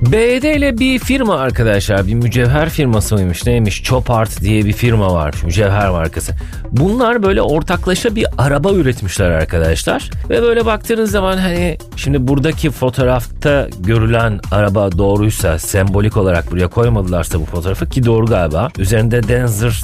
BD ile bir firma arkadaşlar, bir mücevher firması mıymış neymiş, Chopard diye bir firma var, mücevher markası. Bunlar böyle ortaklaşa bir araba üretmişler arkadaşlar. Ve böyle baktığınız zaman hani şimdi buradaki fotoğrafta görülen araba doğruysa, sembolik olarak buraya koymadılarsa bu fotoğrafı, ki doğru galiba. Üzerinde Denzer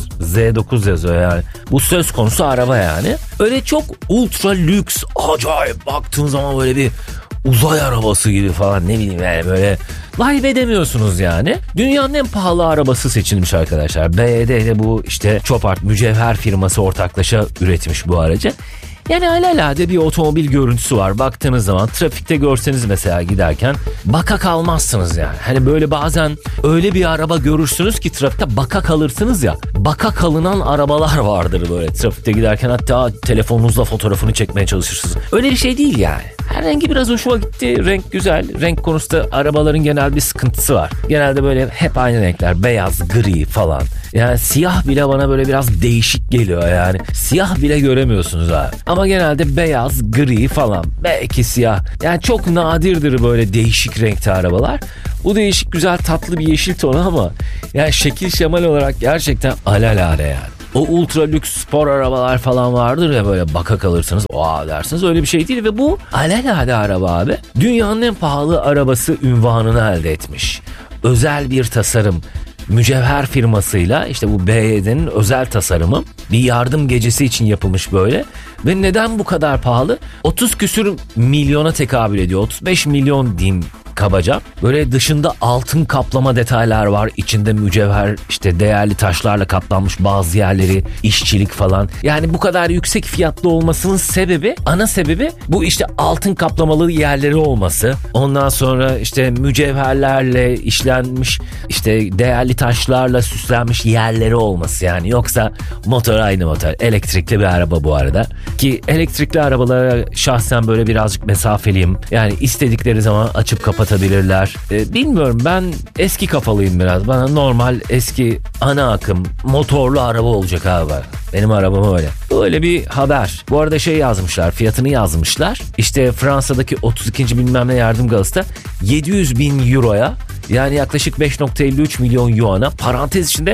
Z9 yazıyor yani. Bu söz konusu araba yani. Öyle çok ultra lüks, acayip baktığın zaman böyle bir uzay arabası gibi falan, ne bileyim yani, böyle vibe edemiyorsunuz yani. Dünyanın en pahalı arabası seçilmiş arkadaşlar. BYD'de bu işte Chopard mücevher firması ortaklaşa üretmiş bu aracı. Yani alelade bir otomobil görüntüsü var. Baktığınız zaman trafikte görseniz mesela giderken baka kalmazsınız yani. Hani böyle bazen öyle bir araba görürsünüz ki trafikte baka kalırsınız ya. Baka kalınan arabalar vardır böyle trafikte giderken, hatta telefonunuzla fotoğrafını çekmeye çalışırsınız. Öyle bir şey değil yani. Her rengi biraz hoşuma gitti. Renk güzel. Renk konusunda arabaların genel bir sıkıntısı var. Genelde böyle hep aynı renkler. Beyaz, gri falan. Yani siyah bile bana böyle biraz değişik geliyor yani. Siyah bile göremiyorsunuz abi. Ama genelde beyaz, gri falan. Belki siyah. Yani çok nadirdir böyle değişik renkte arabalar. Bu değişik, güzel, tatlı bir yeşil tonu ama yani şekil şemal olarak gerçekten alelade yani. O ultra lüks spor arabalar falan vardır ya, böyle baka kalırsınız, oha dersiniz, öyle bir şey değil. Ve bu alelade araba abi dünyanın en pahalı arabası unvanını elde etmiş. Özel bir tasarım, mücevher firmasıyla, işte bu BYD'nin özel tasarımı, bir yardım gecesi için yapılmış böyle. Ve neden bu kadar pahalı? 30 küsür milyona tekabül ediyor. 35 milyon diyeyim kabaca. Böyle dışında altın kaplama detaylar var. İçinde mücevher, işte değerli taşlarla kaplanmış bazı yerleri, işçilik falan. Yani bu kadar yüksek fiyatlı olmasının sebebi, ana sebebi bu işte altın kaplamalı yerleri olması. Ondan sonra işte mücevherlerle işlenmiş, işte değerli taşlarla süslenmiş yerleri olması yani. Yoksa motor aynı motor. Elektrikli bir araba bu arada. Ki elektrikli arabalara şahsen böyle birazcık mesafeliyim. Yani istedikleri zaman açıp kapatabilirler. Bilmiyorum, ben eski kafalıyım biraz. Bana normal eski ana akım motorlu araba olacak abi. Benim arabam öyle. Böyle bir haber. Bu arada şey yazmışlar, fiyatını yazmışlar. İşte Fransa'daki 32. bilmem ne yardım galasında 700 bin euroya, yani yaklaşık 5.53 milyon yuana, parantez içinde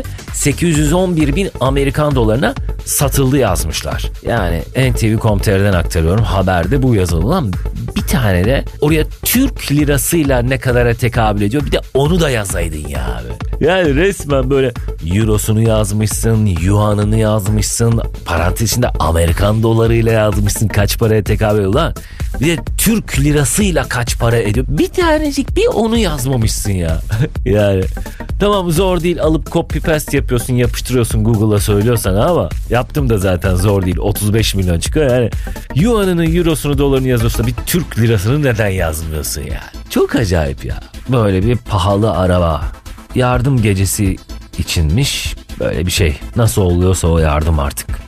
811 bin Amerikan dolarına satıldı yazmışlar. Yani NTV.com.tr'den aktarıyorum. Haberde bu yazılı. Lan bir tane de oraya Türk lirasıyla ne kadara tekabül ediyor, bir de onu da yazaydın ya abi. Yani resmen böyle eurosunu yazmışsın, yuanını yazmışsın, parantez içinde Amerikan dolarıyla yazmışsın kaç paraya tekabül ediyor lan. Bir de Türk lirasıyla kaç para ediyor. Bir tanecik bir onu yazmamışsın ya. Yani tamam, zor değil, alıp copy paste yapıyorsun, yapıştırıyorsun Google'a söylüyorsan, ama yaptım da zaten zor değil. 35 milyon çıkıyor yani. Yuanını, eurosunu, dolarını yazıyorsun, bir Türk lirasını neden yazmıyorsun ya? Çok acayip ya. Böyle bir pahalı araba. Yardım gecesi içinmiş böyle bir şey. Nasıl oluyorsa o yardım artık.